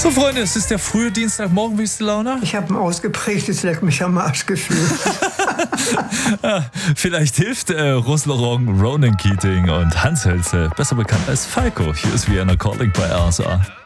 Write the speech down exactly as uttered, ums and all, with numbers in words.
So, Freunde, es ist der frühe Dienstagmorgen. Wie ist die Laune? Ich habe ein ausgeprägtes Leck mich am Arsch-Gefühl. Ja, vielleicht hilft äh, Russell Ronan Keating und Hans Hölze, besser bekannt als Falco. Hier ist Vienna Calling bei R S A.